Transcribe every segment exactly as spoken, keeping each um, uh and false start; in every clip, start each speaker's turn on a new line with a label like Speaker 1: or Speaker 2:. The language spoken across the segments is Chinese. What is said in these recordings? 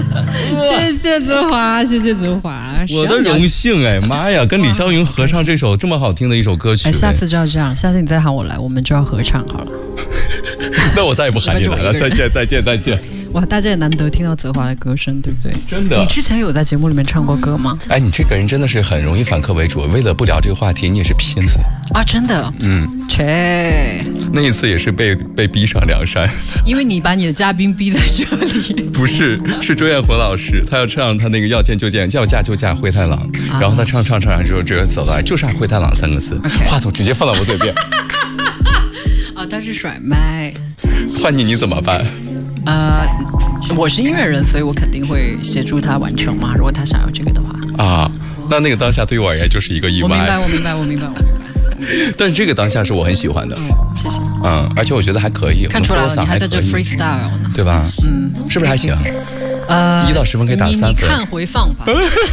Speaker 1: 谢谢泽华，谢谢泽华，
Speaker 2: 我的荣幸哎，妈呀，跟李霄云合唱这首这么好听的一首歌曲，
Speaker 1: 哎，下次就要这样，下次你再喊我来，我们就要合唱好了。
Speaker 2: 那我再也不喊你来了，再见再见再见。
Speaker 1: 哇，大家也难得听到泽华的歌声，对不对？
Speaker 2: 真的。
Speaker 1: 你之前有在节目里面唱过歌吗？
Speaker 2: 哎，你这个人真的是很容易反客为主，为了不聊这个话题，你也是拼死
Speaker 1: 啊！真的，
Speaker 2: 嗯，
Speaker 1: 切，
Speaker 2: 那一次也是被被逼上梁山，
Speaker 1: 因为你把你的嘉宾逼在这里。
Speaker 2: 不是，是周艳红老师，他要唱他那个要见就见，要嫁就嫁灰太狼，啊、然后他唱唱唱完之后，这人走过来就差灰太狼三个字， okay. 话筒直接放到我嘴边。
Speaker 1: 啊，他是甩麦。
Speaker 2: 换你你怎么办？
Speaker 1: 呃，我是音乐人，所以我肯定会协助他完成嘛。如果他想要这个的话，
Speaker 2: 啊，那那个当下对于我而言就是一个意外。
Speaker 1: 我明白，我明白，我明白，我明白。
Speaker 2: 但是这个当下是我很喜欢的，
Speaker 1: 嗯，谢谢。
Speaker 2: 嗯，而且我觉得还可以，
Speaker 1: 看出来了，你还在这 freestyle 呢，
Speaker 2: 对吧？
Speaker 1: 嗯，
Speaker 2: 是不是还行？
Speaker 1: 呃，
Speaker 2: 一到十分可以打三分。
Speaker 1: 你看回放吧。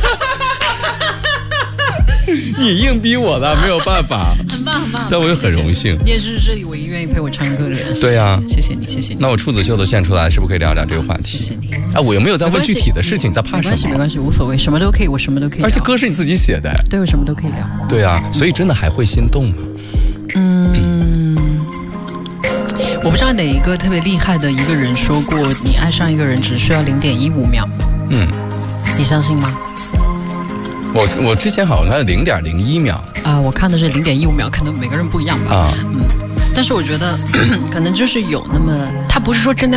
Speaker 2: 你硬逼我的，没有办法。
Speaker 1: 很棒很棒，
Speaker 2: 但我又很荣幸。
Speaker 1: 你也是这里唯一愿意陪我唱歌的人。
Speaker 2: 对呀，
Speaker 1: 谢谢你，谢谢你。
Speaker 2: 那我处子秀都献出来，是不是可以聊聊这个话题？
Speaker 1: 谢谢你。
Speaker 2: 啊，我有没有在问具体的事情？在怕什么？
Speaker 1: 没关系，没关系，无所谓，什么都可以，我什么都可以。
Speaker 2: 而且歌是你自己写的。
Speaker 1: 对，我什么都可以聊。
Speaker 2: 对啊，所以真的还会心动吗？
Speaker 1: 嗯，我不知道哪一个特别厉害的一个人说过，你爱上一个人只需要零点一五秒。
Speaker 2: 嗯，
Speaker 1: 你相信吗？
Speaker 2: 我我之前好像看零点零一秒
Speaker 1: 啊，我看的是零点一五秒，可能每个人不一样吧。
Speaker 2: 啊，
Speaker 1: 嗯，但是我觉得可能就是有那么，他不是说真的